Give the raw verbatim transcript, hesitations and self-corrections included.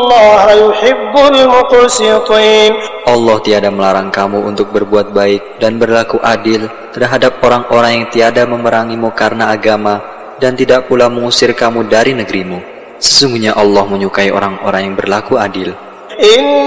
الله يحب المقسطين. Allah tiada melarang kamu untuk berbuat baik dan berlaku adil terhadap orang-orang yang tiada memerangimu karena agama dan tidak pula mengusir kamu dari negerimu. Sesungguhnya Allah menyukai orang-orang yang berlaku adil.